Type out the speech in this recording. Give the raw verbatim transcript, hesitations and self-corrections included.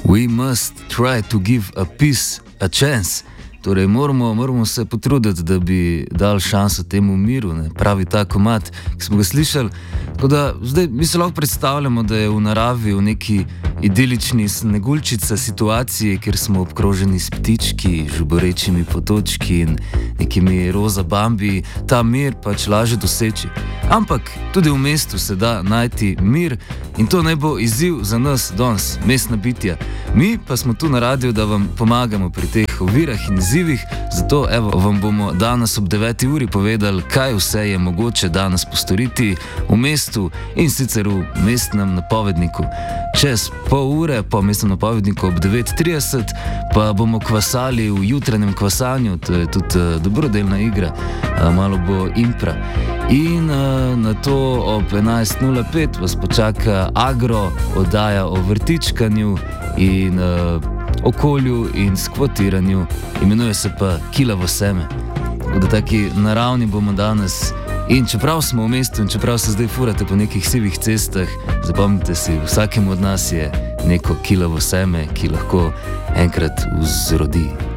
We must try to give a peace a chance. Torej, moramo, moramo se potruditi, da bi dali šanso temu miru, ne? Pravi ta komad, ki smo ga slišali. Tako da zdaj mi se lahko predstavljamo, da je v naravi v neki idilični sneguljčica situaciji, kjer smo obkroženi s ptički, žuborečimi potočki in nekimi roza bambi, ta mir pač lažje doseči. Ampak tudi v mestu se da najti mir in to naj bo izziv za nas danes, mestna bitja. Mi pa smo tu na radiju, da vam pomagamo pri teh ovirah in izzivih, zato evo, vam bomo danes ob deveti uri povedali, kaj vse je mogoče danes postoriti v mestu in sicer v mestnem napovedniku. Čez pol ure po mestnem napovedniku ob devet trideset pa bomo kvasali v jutranjem kvasanju, to je tudi uh, dobrodelna igra, uh, malo bo impra. In uh, na to ob enajst nula pet vas počaka Agro, oddaja o vrtičkanju in uh, okolju in skvotiranju, imenuje se pa Kilavo seme. Tako da taki naravni bomo danes. In čeprav smo v mestu in čeprav se zdaj furate po nekih sivih cestah, zapomnite si, vsakemu od nas je neko kilavo seme, ki lahko enkrat vzrodi.